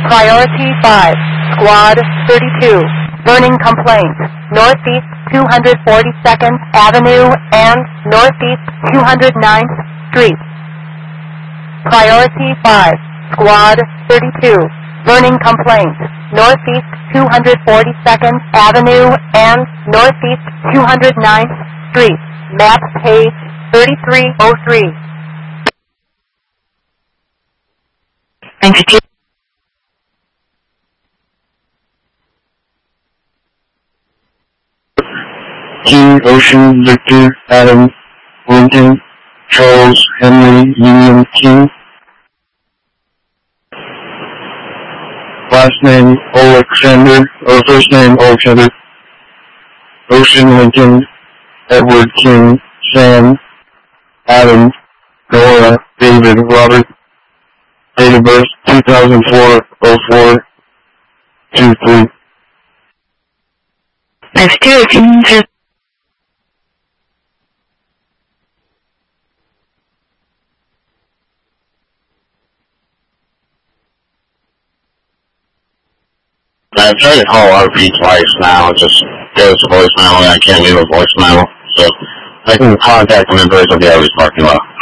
Priority 5, Squad 32, burning complaint, Northeast 242nd Avenue and Northeast 209th Street. Priority 5, Squad 32, burning complaint, Northeast 242nd Avenue and Northeast 209th Street. Map page 3303. Thank you. King, Ocean, Victor, Adam, Lincoln, Charles, Henry, Union, King. Last name, Alexander, or first name, Alexander. Ocean, Lincoln, Edward, King, Sam, Adam, Nora, David, Robert. Date of birth, 2004-04-23. Next two, King. I've tried to call RP twice now. It just goes to voicemail and I can't leave a voicemail. So I can contact them in Virgil Gallery's parking lot.